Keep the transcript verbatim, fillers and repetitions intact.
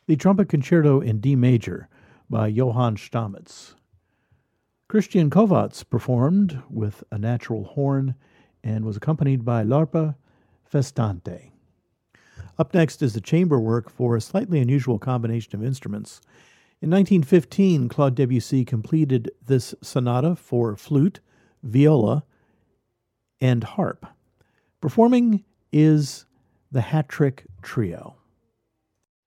the Trumpet Concerto in D major by Johann Stamitz. Christian Kovács performed with a natural horn and was accompanied by L'arpa Festante. Up next is the chamber work for a slightly unusual combination of instruments. In nineteen fifteen, Claude Debussy completed this sonata for flute, viola, and harp. Performing is the Hat Trick Trio.